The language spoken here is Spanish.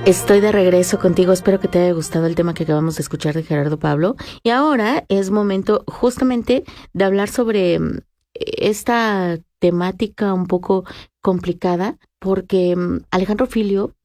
Estoy de regreso contigo, espero que te haya gustado el tema que acabamos de escuchar de Gerardo Pablo. Y ahora es momento justamente de hablar sobre esta temática un poco complicada, porque Alejandro Filio